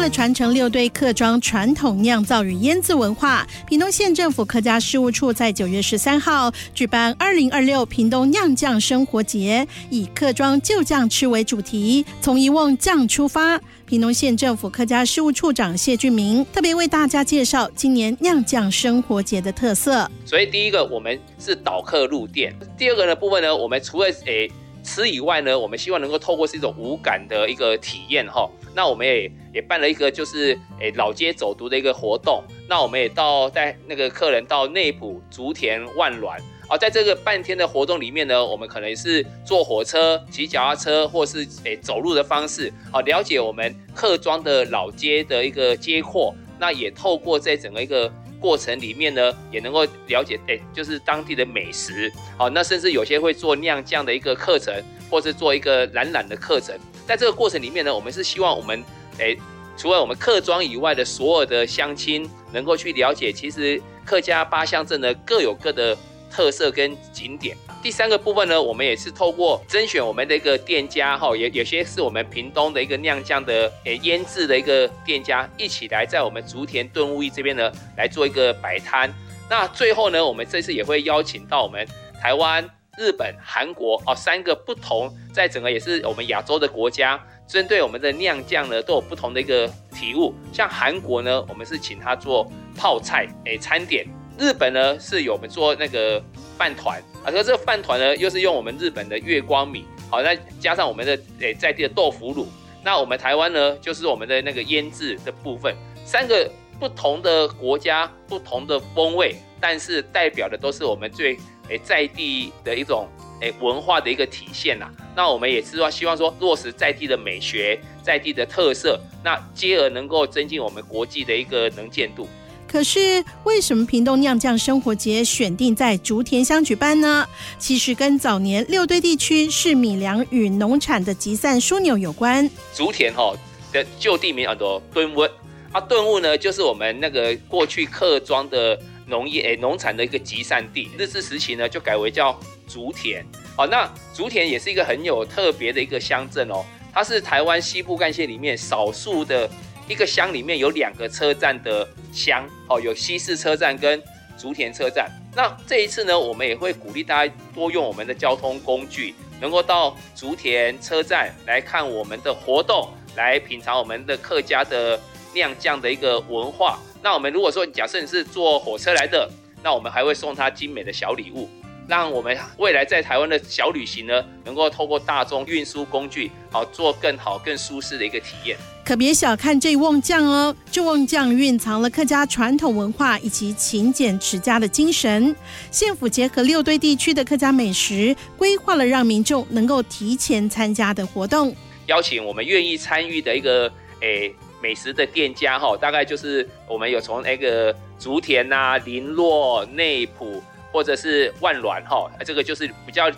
了传承六堆客庄传统酿造与腌制文化，屏东县政府客家事务处在9月13号举办2026屏东酿酱生活节，以客庄就酱吃为主题，从一瓮酱出发。屏东县政府客家事务处长谢俊明特别为大家介绍今年酿酱生活节的特色。 所以第一个，我们是导客入店；第二个的部分呢，我们除了吃以外呢，我们希望能够透过是一种无感的一个体验哈。那我们也办了一个就是老街走读的一个活动。那我们也带那个客人到内埔、竹田、万峦。在这个半天的活动里面呢，我们可能是坐火车、骑脚踏车，或是走路的方式，了解我们客庄的老街的一个街廓。那也透过在整个一个过程里面呢，也能够了解就是当地的美食。那甚至有些会做酿酱的一个课程，或是做一个染的课程。在这个过程里面呢，我们是希望我们除了我们客庄以外的所有的乡亲能够去了解，其实客家8乡镇呢各有各的特色跟景点。第三个部分呢，我们也是透过甄选我们的一个店家，有些是我们屏东的一个酿酱的腌制的一个店家，一起来在我们竹田顿悟驿这边呢来做一个摆摊。那最后呢，我们这次也会邀请到我们台湾、日本、韩国3个不同，在整个也是我们亚洲的国家，针对我们的酿酱呢都有不同的一个体悟。像韩国呢，我们是请他做泡菜餐点；日本呢是有我们做那个饭团，而这个饭团呢又是用我们日本的月光米，那加上我们的在地的豆腐乳。那我们台湾呢就是我们的那个腌制的部分。3个不同的国家，不同的风味，但是代表的都是我们最在地的一种文化的一个体现啦。那我们也是希望说落实在地的美学、在地的特色，那接而能够增进我们国际的一个能见度。 可是为什么屏东酿酱生活节选定在竹田乡举办呢？其实跟早年六堆地区是米粮与农产的集散枢纽有关。 竹田的旧地名叫做顿悟，顿悟呢就是我们那个过去客庄的农产的一个集散地。日治时期呢就改为叫竹田。那竹田也是一个很有特别的一个乡镇它是台湾西部干线里面少数的一个乡，里面有2个车站的乡，有西势车站跟竹田车站。那这一次呢，我们也会鼓励大家多用我们的交通工具，能够到竹田车站来看我们的活动，来品尝我们的客家的酿酱的一个文化。那我们如果说假设你是坐火车来的，那我们还会送他精美的小礼物，让我们未来在台湾的小旅行呢，能够透过大众运输工具做更好更舒适的一个体验。 可别小看这瓮酱哦，这瓮酱蕴藏了客家传统文化以及勤俭持家的精神。县府结合六堆地区的客家美食，规划了让民众能够提前参加的活动， 邀请我们愿意参与的一个美食的店家大概就是我们有从那个竹田林落、内埔或者是万峦这个就是比较